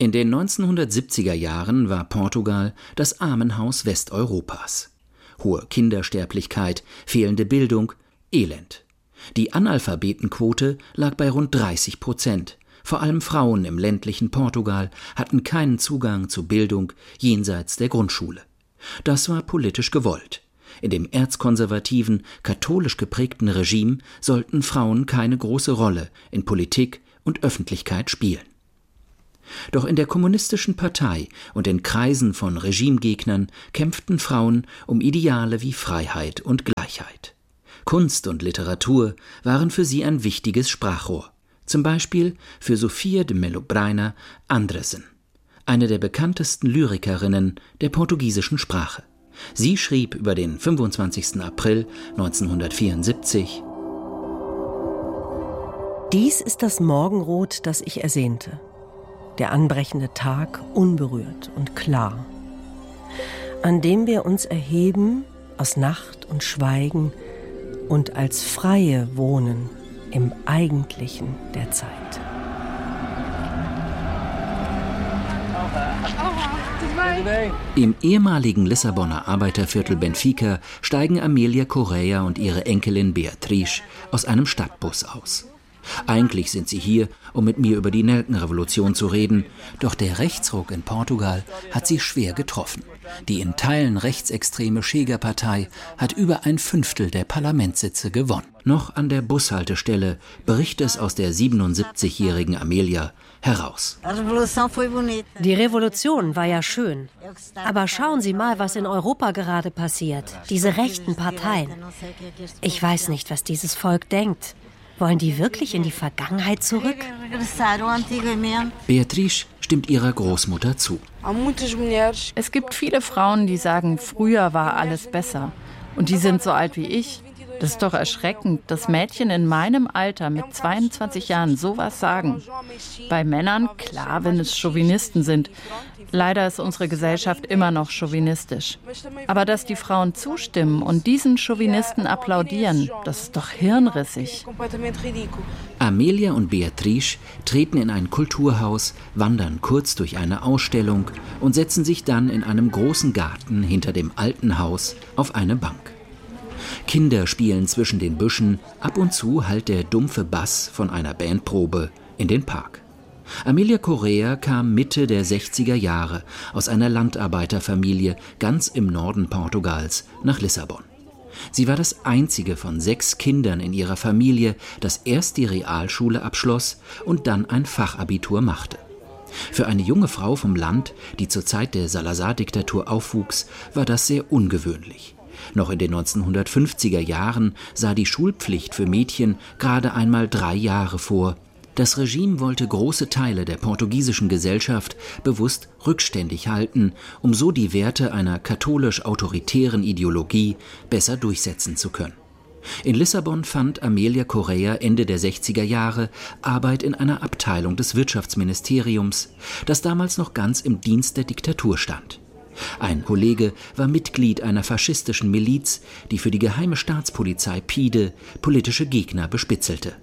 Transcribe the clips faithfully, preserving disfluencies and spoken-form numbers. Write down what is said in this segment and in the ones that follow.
In den neunzehnhundertsiebziger Jahren war Portugal das Armenhaus Westeuropas. Hohe Kindersterblichkeit, fehlende Bildung, Elend. Die Analphabetenquote lag bei rund dreißig Prozent. Vor allem Frauen im ländlichen Portugal hatten keinen Zugang zu Bildung jenseits der Grundschule. Das war politisch gewollt. In dem erzkonservativen, katholisch geprägten Regime sollten Frauen keine große Rolle in Politik und Öffentlichkeit spielen. Doch in der kommunistischen Partei und in Kreisen von Regimegegnern kämpften Frauen um Ideale wie Freiheit und Gleichheit. Kunst und Literatur waren für sie ein wichtiges Sprachrohr, zum Beispiel für Sofia de Mello-Brainer Andresen, eine der bekanntesten Lyrikerinnen der portugiesischen Sprache. Sie schrieb über den fünfundzwanzigsten April neunzehnhundertvierundsiebzig: Dies ist das Morgenrot, das ich ersehnte. Der anbrechende Tag unberührt und klar, an dem wir uns erheben aus Nacht und Schweigen und als Freie wohnen im Eigentlichen der Zeit. Im ehemaligen Lissabonner Arbeiterviertel Benfica steigen Amelia Correia und ihre Enkelin Beatriz aus einem Stadtbus aus. Eigentlich sind sie hier, um mit mir über die Nelkenrevolution zu reden, doch der Rechtsruck in Portugal hat sie schwer getroffen. Die in Teilen rechtsextreme Chega-Partei hat über ein Fünftel der Parlamentssitze gewonnen. Noch an der Bushaltestelle bricht es aus der siebenundsiebzigjährigen Amelia heraus. Die Revolution war ja schön. Aber schauen Sie mal, was in Europa gerade passiert. Diese rechten Parteien. Ich weiß nicht, was dieses Volk denkt. Wollen die wirklich in die Vergangenheit zurück? Beatriz stimmt ihrer Großmutter zu. Es gibt viele Frauen, die sagen, früher war alles besser. Und die sind so alt wie ich. Das ist doch erschreckend, dass Mädchen in meinem Alter mit zweiundzwanzig Jahren sowas sagen. Bei Männern, klar, wenn es Chauvinisten sind. Leider ist unsere Gesellschaft immer noch chauvinistisch. Aber dass die Frauen zustimmen und diesen Chauvinisten applaudieren, das ist doch hirnrissig. Amelia und Beatriz treten in ein Kulturhaus, wandern kurz durch eine Ausstellung und setzen sich dann in einem großen Garten hinter dem alten Haus auf eine Bank. Kinder spielen zwischen den Büschen, ab und zu hallt der dumpfe Bass von einer Bandprobe in den Park. Amelia Correia kam Mitte der sechziger Jahre aus einer Landarbeiterfamilie ganz im Norden Portugals nach Lissabon. Sie war das einzige von sechs Kindern in ihrer Familie, das erst die Realschule abschloss und dann ein Fachabitur machte. Für eine junge Frau vom Land, die zur Zeit der Salazar-Diktatur aufwuchs, war das sehr ungewöhnlich. Noch in den neunzehnhundertfünfziger Jahren sah die Schulpflicht für Mädchen gerade einmal drei Jahre vor. Das Regime wollte große Teile der portugiesischen Gesellschaft bewusst rückständig halten, um so die Werte einer katholisch-autoritären Ideologie besser durchsetzen zu können. In Lissabon fand Amelia Correia Ende der sechziger Jahre Arbeit in einer Abteilung des Wirtschaftsministeriums, das damals noch ganz im Dienst der Diktatur stand. Ein Kollege war Mitglied einer faschistischen Miliz, die für die geheime Staatspolizei Pide politische Gegner bespitzelte.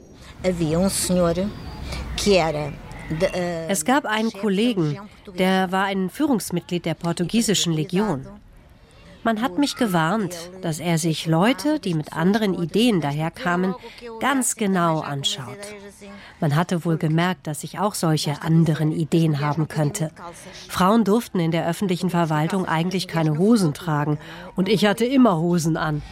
Es gab einen Kollegen, der war ein Führungsmitglied der portugiesischen Legion. Man hat mich gewarnt, dass er sich Leute, die mit anderen Ideen daherkamen, ganz genau anschaut. Man hatte wohl gemerkt, dass ich auch solche anderen Ideen haben könnte. Frauen durften in der öffentlichen Verwaltung eigentlich keine Hosen tragen und ich hatte immer Hosen an.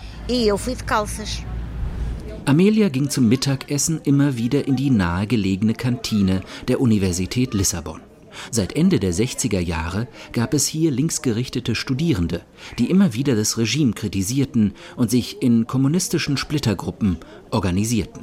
Amelia ging zum Mittagessen immer wieder in die nahegelegene Kantine der Universität Lissabon. Seit Ende der sechziger Jahre gab es hier linksgerichtete Studierende, die immer wieder das Regime kritisierten und sich in kommunistischen Splittergruppen organisierten.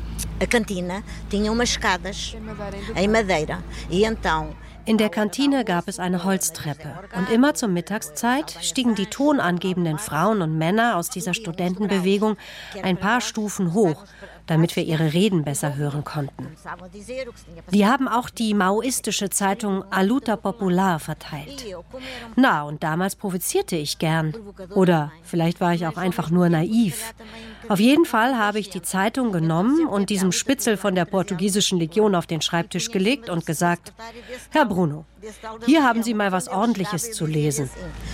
In der Kantine gab es eine Holztreppe und immer zur Mittagszeit stiegen die tonangebenden Frauen und Männer aus dieser Studentenbewegung ein paar Stufen hoch, damit wir ihre Reden besser hören konnten. Die haben auch die maoistische Zeitung A Luta Popular verteilt. Na, und damals provozierte ich gern. Oder vielleicht war ich auch einfach nur naiv. Auf jeden Fall habe ich die Zeitung genommen und diesem Spitzel von der portugiesischen Legion auf den Schreibtisch gelegt und gesagt: Herr Bruno, hier haben Sie mal was Ordentliches zu lesen.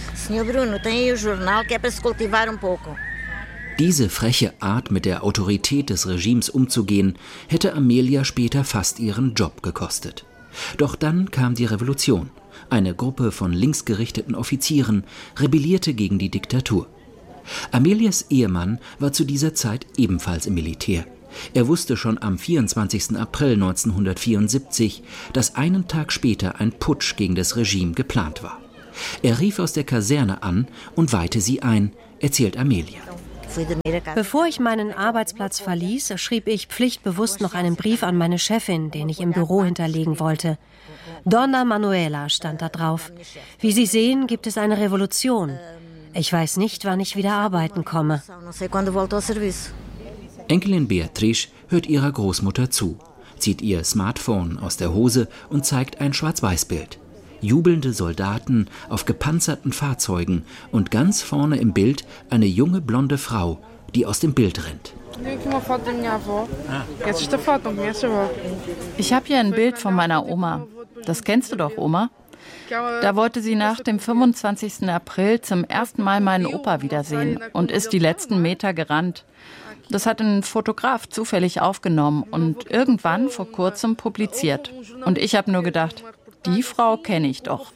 Diese freche Art, mit der Autorität des Regimes umzugehen, hätte Amelia später fast ihren Job gekostet. Doch dann kam die Revolution. Eine Gruppe von linksgerichteten Offizieren rebellierte gegen die Diktatur. Amelias Ehemann war zu dieser Zeit ebenfalls im Militär. Er wusste schon am vierundzwanzigsten April neunzehnhundertvierundsiebzig, dass einen Tag später ein Putsch gegen das Regime geplant war. Er rief aus der Kaserne an und weihte sie ein, erzählt Amelia. Bevor ich meinen Arbeitsplatz verließ, schrieb ich pflichtbewusst noch einen Brief an meine Chefin, den ich im Büro hinterlegen wollte. Donna Manuela stand da drauf. Wie Sie sehen, gibt es eine Revolution. Ich weiß nicht, wann ich wieder arbeiten komme. Enkelin Beatriz hört ihrer Großmutter zu, zieht ihr Smartphone aus der Hose und zeigt ein Schwarz-Weiß-Bild. Jubelnde Soldaten auf gepanzerten Fahrzeugen und ganz vorne im Bild eine junge blonde Frau, die aus dem Bild rennt. Ich habe hier ein Bild von meiner Oma. Das kennst du doch, Oma? Da wollte sie nach dem fünfundzwanzigsten April zum ersten Mal meinen Opa wiedersehen und ist die letzten Meter gerannt. Das hat ein Fotograf zufällig aufgenommen und irgendwann vor kurzem publiziert. Und ich habe nur gedacht, die Frau kenne ich doch.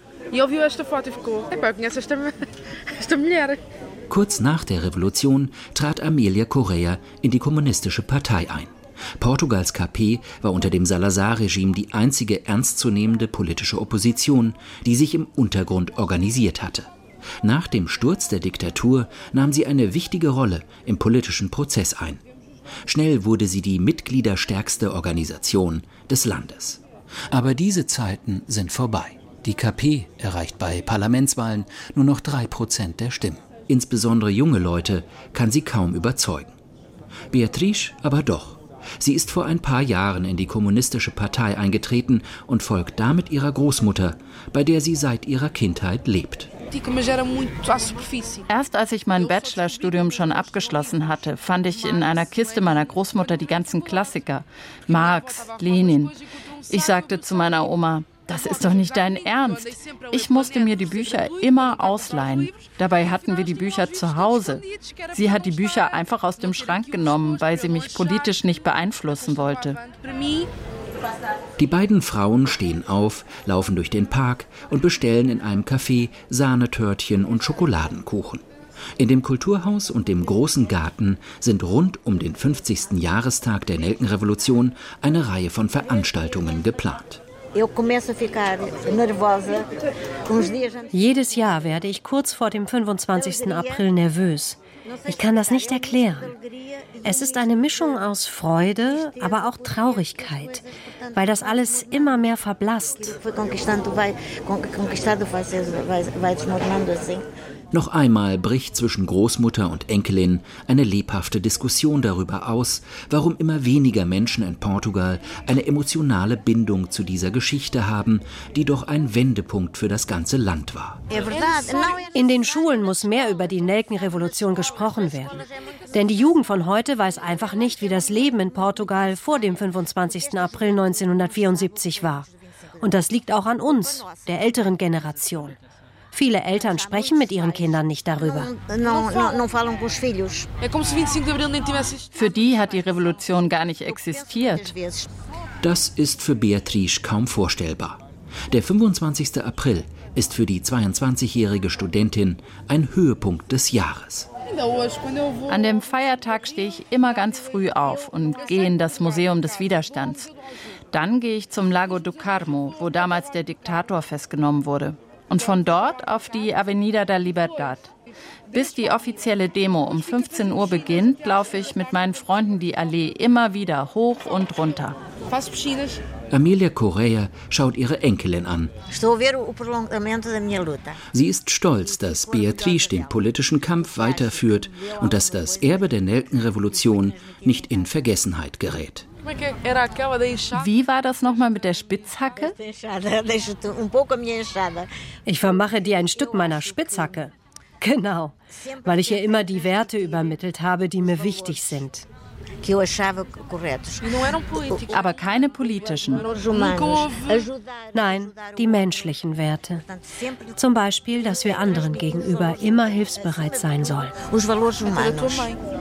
Kurz nach der Revolution trat Amelia Correa in die Kommunistische Partei ein. Portugals K P war unter dem Salazar-Regime die einzige ernstzunehmende politische Opposition, die sich im Untergrund organisiert hatte. Nach dem Sturz der Diktatur nahm sie eine wichtige Rolle im politischen Prozess ein. Schnell wurde sie die mitgliederstärkste Organisation des Landes. Aber diese Zeiten sind vorbei. Die K P erreicht bei Parlamentswahlen nur noch drei Prozent der Stimmen. Insbesondere junge Leute kann sie kaum überzeugen. Beatriz aber doch. Sie ist vor ein paar Jahren in die Kommunistische Partei eingetreten und folgt damit ihrer Großmutter, bei der sie seit ihrer Kindheit lebt. Erst als ich mein Bachelorstudium schon abgeschlossen hatte, fand ich in einer Kiste meiner Großmutter die ganzen Klassiker. Marx, Lenin. Ich sagte zu meiner Oma: Das ist doch nicht dein Ernst. Ich musste mir die Bücher immer ausleihen. Dabei hatten wir die Bücher zu Hause. Sie hat die Bücher einfach aus dem Schrank genommen, weil sie mich politisch nicht beeinflussen wollte. Die beiden Frauen stehen auf, laufen durch den Park und bestellen in einem Café Sahnetörtchen und Schokoladenkuchen. In dem Kulturhaus und dem großen Garten sind rund um den fünfzigsten Jahrestag der Nelkenrevolution eine Reihe von Veranstaltungen geplant. Jedes Jahr werde ich kurz vor dem fünfundzwanzigsten April nervös. Ich kann das nicht erklären. Es ist eine Mischung aus Freude, aber auch Traurigkeit, weil das alles immer mehr verblasst. Noch einmal bricht zwischen Großmutter und Enkelin eine lebhafte Diskussion darüber aus, warum immer weniger Menschen in Portugal eine emotionale Bindung zu dieser Geschichte haben, die doch ein Wendepunkt für das ganze Land war. In den Schulen muss mehr über die Nelkenrevolution gesprochen werden. Denn die Jugend von heute weiß einfach nicht, wie das Leben in Portugal vor dem fünfundzwanzigsten April neunzehnhundertvierundsiebzig war. Und das liegt auch an uns, der älteren Generation. Viele Eltern sprechen mit ihren Kindern nicht darüber. Für die hat die Revolution gar nicht existiert. Das ist für Beatriz kaum vorstellbar. Der fünfundzwanzigste April ist für die zweiundzwanzigjährige Studentin ein Höhepunkt des Jahres. An dem Feiertag stehe ich immer ganz früh auf und gehe in das Museum des Widerstands. Dann gehe ich zum Lago do Carmo, wo damals der Diktator festgenommen wurde. Und von dort auf die Avenida da Liberdad. Bis die offizielle Demo um fünfzehn Uhr beginnt, laufe ich mit meinen Freunden die Allee immer wieder hoch und runter. Amelia Correa schaut ihre Enkelin an. Sie ist stolz, dass Beatriz den politischen Kampf weiterführt und dass das Erbe der Nelkenrevolution nicht in Vergessenheit gerät. Wie war das nochmal mit der Ich vermache dir ein Stück meiner Spitzhacke. Genau, weil ich ihr immer die Werte übermittelt habe, die mir wichtig sind. Aber keine politischen. Nein, die menschlichen Werte. Zum Beispiel, dass wir anderen gegenüber immer hilfsbereit sein sollen.